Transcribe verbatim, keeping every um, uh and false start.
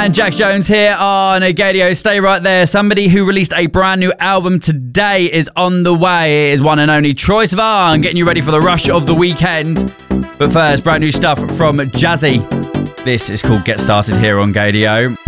man, Jax Jones here on Gadio. Stay right there. Somebody who released a brand new album today is on the way. It is one and only Troye Sivan, getting you ready for the rush of the weekend. But first, brand new stuff from Jazzy. This is called Get Started here on Gadio.